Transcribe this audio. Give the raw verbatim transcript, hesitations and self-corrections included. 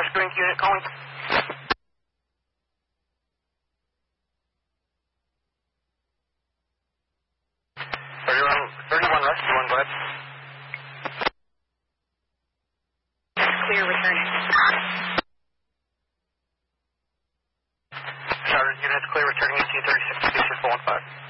Springs unit calling. thirty-one, thirty-one Rescue one, go ahead. Clear returning. Charter units clear returning eighteen thirty-six, four one five.